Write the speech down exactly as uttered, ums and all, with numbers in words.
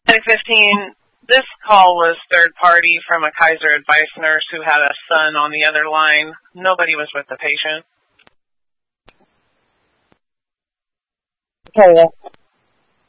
ten fifteen, this call was third party from a Kaiser Advice nurse who had a son on the other line. Nobody was with the patient. Okay,